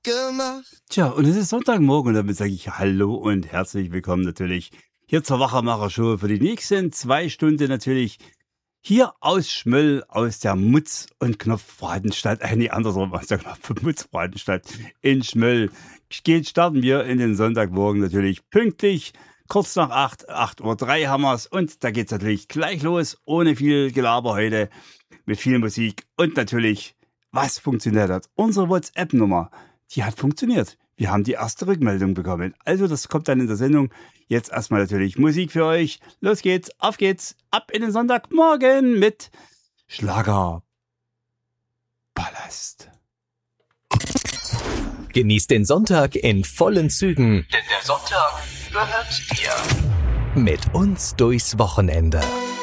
gemacht. Tja, und es ist Sonntagmorgen und damit sage ich Hallo und herzlich willkommen natürlich hier zur Wachermacher-Show für die nächsten 2 Stunden natürlich hier aus Schmöll, aus der Mutz- und Knopfbratenstadt, nee, andersrum, aus der Knopf- und Mutzbratenstadt in Schmöll. Starten wir in den Sonntagmorgen natürlich pünktlich, kurz nach 8:03 haben wir's und da geht's natürlich gleich los, ohne viel Gelaber heute, mit viel Musik und natürlich, was funktioniert hat? Unsere WhatsApp-Nummer, die hat funktioniert. Wir haben die erste Rückmeldung bekommen. Also das kommt dann in der Sendung. Jetzt erstmal natürlich Musik für euch. Los geht's, auf geht's, ab in den Sonntagmorgen mit Schlagerpalast. Genießt den Sonntag in vollen Zügen, denn der Sonntag gehört dir. Mit uns durchs Wochenende.